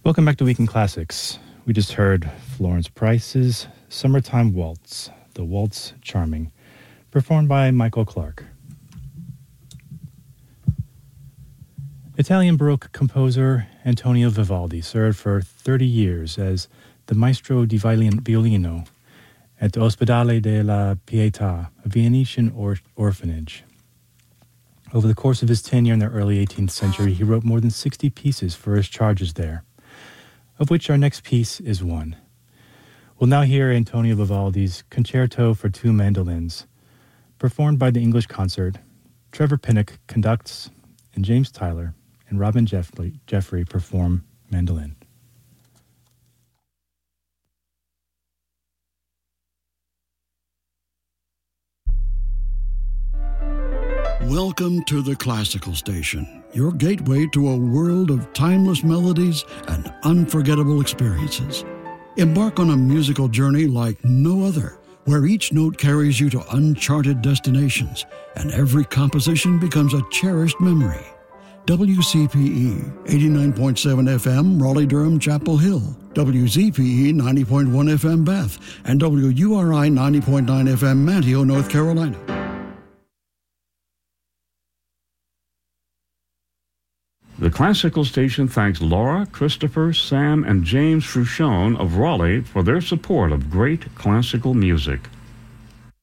Welcome back to Weekend Classics. We just heard Florence Price's Summertime Waltz, the Waltz Charming, performed by Michael Clark. Italian Baroque composer Antonio Vivaldi served for 30 years as the Maestro di Violino at the Ospedale della Pietà, a Venetian orphanage. Over the course of his tenure in the early 18th century, he wrote more than 60 pieces for his charges there, of which our next piece is one. We'll now hear Antonio Vivaldi's Concerto for Two Mandolins, performed by the English Concert. Trevor Pinnock conducts, and James Tyler and Robin Jeffrey perform mandolin. Welcome to the Classical Station, your gateway to a world of timeless melodies and unforgettable experiences. Embark on a musical journey like no other, where each note carries you to uncharted destinations and every composition becomes a cherished memory. WCPE 89.7 FM, Raleigh-Durham, Chapel Hill, WZPE 90.1 FM, Bath, and WURI 90.9 FM, Manteo, North Carolina. The Classical Station thanks Laura, Christopher, Sam, and James Fruchon of Raleigh for their support of great classical music.